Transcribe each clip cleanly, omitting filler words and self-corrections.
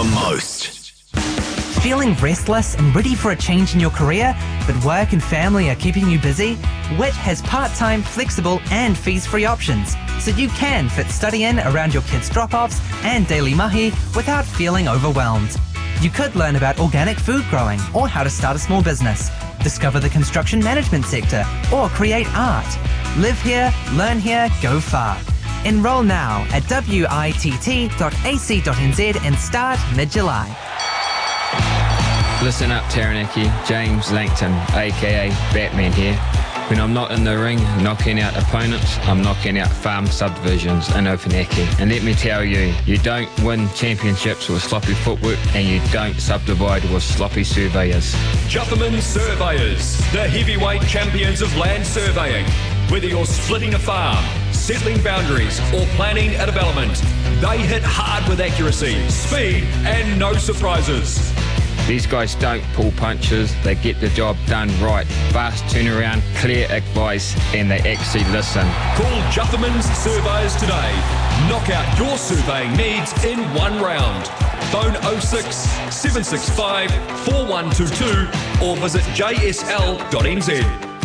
most. Feeling restless and ready for a change in your career, but work and family are keeping you busy? WIT has part-time, flexible and fees-free options, so you can fit study in around your kids' drop-offs and daily mahi without feeling overwhelmed. You could learn about organic food growing or how to start a small business, discover the construction management sector or create art. Live here, learn here, go far. Enroll now at witt.ac.nz and start mid-July. Listen up, Taranaki. James Langton, aka Batman here. When I'm not in the ring knocking out opponents, I'm knocking out farm subdivisions in Opunake. And let me tell you, you don't win championships with sloppy footwork and you don't subdivide with sloppy surveyors. Jufferman Surveyors, the heavyweight champions of land surveying. Whether you're splitting a farm, settling boundaries or planning a development, they hit hard with accuracy, speed and no surprises. These guys don't pull punches, they get the job done right. Fast turnaround, clear advice, and they actually listen. Call Jufferman's Surveyors today. Knock out your surveying needs in one round. Phone 06 765 4122 or visit jsl.nz.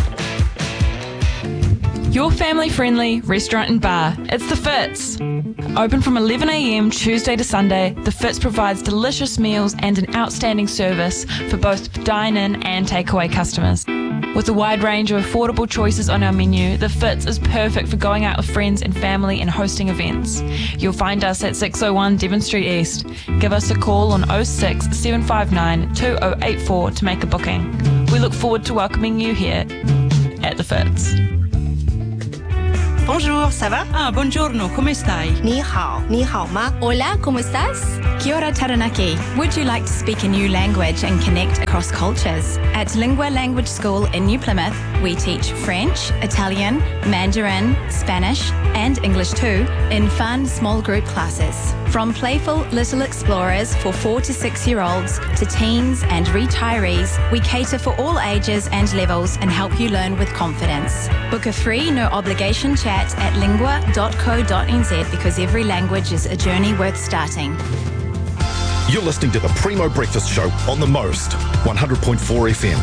Your family-friendly restaurant and bar. It's The Fitz. Open from 11 a.m. Tuesday to Sunday, The Fitz provides delicious meals and an outstanding service for both dine-in and takeaway customers. With a wide range of affordable choices on our menu, The Fitz is perfect for going out with friends and family and hosting events. You'll find us at 601 Devon Street East. Give us a call on 06 759 2084 to make a booking. We look forward to welcoming you here at The Fitz. Bonjour, ça va? Buongiorno, come stai? Ni hao ma? Hola, ¿cómo estás? Kia ora Taranaki. Would you like to speak a new language and connect across cultures? At Lingua Language School in New Plymouth, we teach French, Italian, Mandarin, Spanish, and English too in fun small group classes. From playful little explorers for 4 to 6-year-olds to teens and retirees, we cater for all ages and levels and help you learn with confidence. Book a free, no obligation chat at lingua.co.nz because every language is a journey worth starting. You're listening to the Primo Breakfast Show on The Most, 100.4 FM.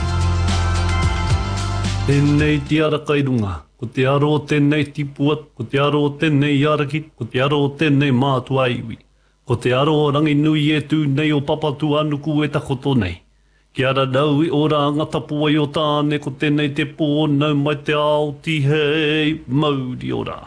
Tēnei te ara kairunga, ko te aro tēnei tipuat, ko te aro tēnei arakit, ko te aro tēnei mātua iwi. Ko te aro rangi nui e tū nei o papatu anuku e takoto nei. Ki ara nau I ora angata pua I o tāne, ko tēnei te pō nau mai te Aotearoa Māori ora.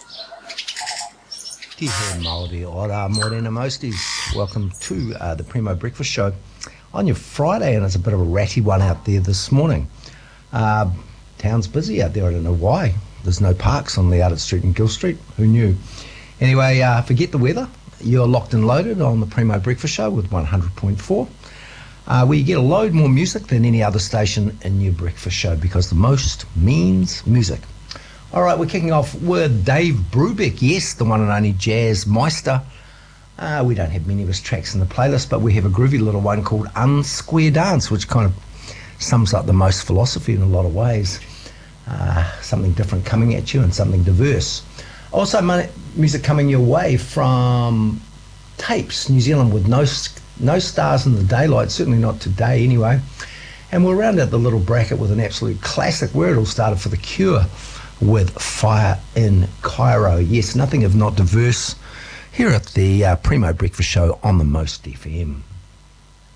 Tihe Māori ora, morena mosties. Welcome to the Primo Breakfast Show on your Friday, and it's a bit of a ratty one out there this morning. Town's busy out there, I don't know why. There's no parks on the Arlott Street and Gill Street, who knew? Anyway, forget the weather. You're locked and loaded on the Primo Breakfast Show with 100.4. Where you get a load more music than any other station in your breakfast show, because the most means music. All right, we're kicking off with Dave Brubeck, yes, the one and only jazz meister. We don't have many of his tracks in the playlist, but we have a groovy little one called Unsquare Dance, which kind of sums up the most philosophy in a lot of ways. Something different coming at you and something diverse. Also, music coming your way from Tapes, New Zealand, with no stars in the daylight, certainly not today anyway. And we'll round out the little bracket with an absolute classic where it all started for The Cure with Fire in Cairo. Yes, nothing if not diverse here at the Primo Breakfast Show on the Most FM.